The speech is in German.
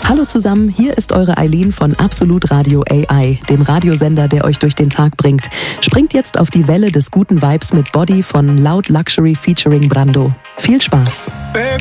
Hallo zusammen, hier ist eure Eileen von Absolut Radio AI, dem Radiosender, der euch durch den Tag bringt. Springt jetzt auf die Welle des guten Vibes mit Body von Loud Luxury featuring Brando. Viel Spaß!